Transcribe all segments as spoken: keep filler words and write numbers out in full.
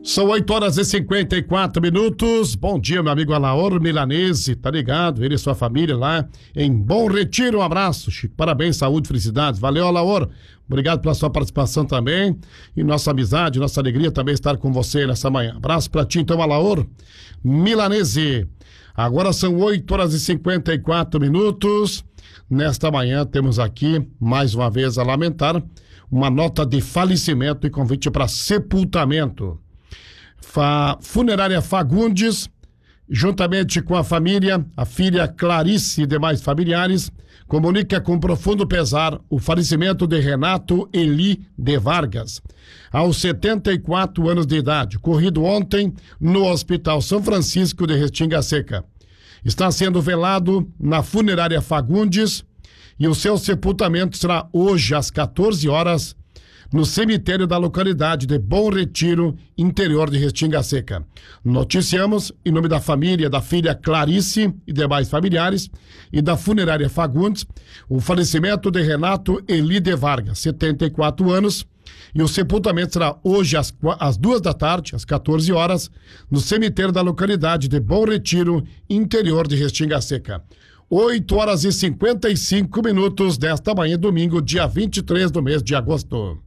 São oito horas e cinquenta e quatro minutos. Bom dia, meu amigo Alaor Milanese, tá ligado? Ele e sua família lá em Bom Retiro. Um abraço, Chico. Parabéns, saúde, felicidades. Valeu, Alaor. Obrigado pela sua participação também. E nossa amizade, nossa alegria também estar com você nessa manhã. Abraço pra ti, então, Alaor Milanese. Agora são oito horas e cinquenta e quatro minutos. Nesta manhã temos aqui, mais uma vez, a lamentar uma nota de falecimento e convite para sepultamento. Fa... Funerária Fagundes, juntamente com a família, a filha Clarice e demais familiares, comunica com profundo pesar o falecimento de Renato Eli de Vargas, aos setenta e quatro anos de idade, ocorrido ontem no Hospital São Francisco de Restinga Seca. Está sendo velado na Funerária Fagundes e o seu sepultamento será hoje às quatorze horas no cemitério da localidade de Bom Retiro, interior de Restinga Seca. Noticiamos, em nome da família da filha Clarice e demais familiares e da Funerária Fagundes, o falecimento de Renato Eli de Vargas, setenta e quatro anos, e o sepultamento será hoje às, às duas da tarde, às quatorze horas, no cemitério da localidade de Bom Retiro, interior de Restinga Seca. oito horas e cinquenta e cinco minutos desta manhã, domingo, dia vinte e três do mês de agosto.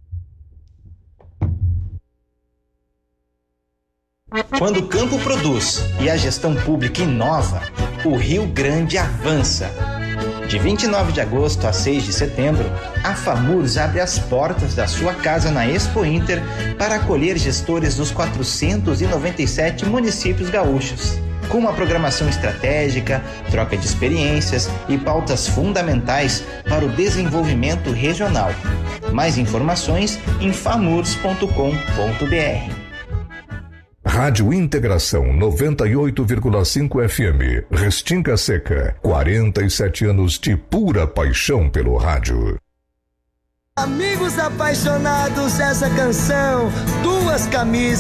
Quando o campo produz e a gestão pública inova, o Rio Grande avança. De vinte e nove de agosto a seis de setembro, a FAMURS abre as portas da sua casa na Expo Inter para acolher gestores dos quatrocentos e noventa e sete municípios gaúchos. Com uma programação estratégica, troca de experiências e pautas fundamentais para o desenvolvimento regional. Mais informações em famurs ponto com ponto br. Rádio Integração noventa e oito vírgula cinco F M, Restinga Seca, quarenta e sete anos de pura paixão pelo rádio. Amigos apaixonados, essa canção, duas camisas.